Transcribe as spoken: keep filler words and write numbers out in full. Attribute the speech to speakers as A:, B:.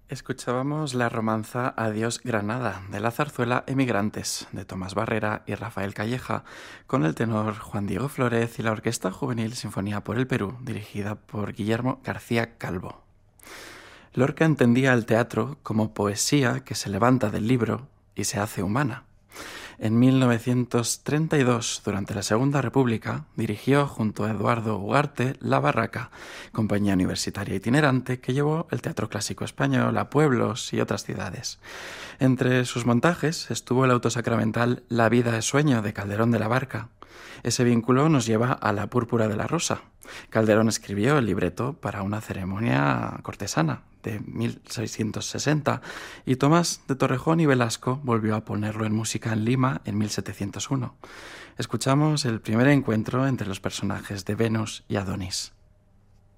A: Escuchábamos la romanza Adiós Granada de la zarzuela Emigrantes de Tomás Barrera y Rafael Calleja con el tenor Juan Diego Flórez y la Orquesta Juvenil Sinfonía por el Perú dirigida por Guillermo García Calvo. Lorca entendía el teatro como poesía que se levanta del libro y se hace humana. En mil novecientos treinta y dos, durante la Segunda República, dirigió junto a Eduardo Ugarte La Barraca, compañía universitaria itinerante que llevó el teatro clásico español a pueblos y otras ciudades. Entre sus montajes estuvo el autosacramental La vida es sueño de Calderón de la Barca. Ese vínculo nos lleva a La púrpura de la rosa. Calderón escribió el libreto para una ceremonia cortesana de mil seiscientos sesenta y Tomás de Torrejón y Velasco volvió a ponerlo en música en Lima en mil setecientos uno. Escuchamos el primer encuentro entre los personajes de Venus y Adonis.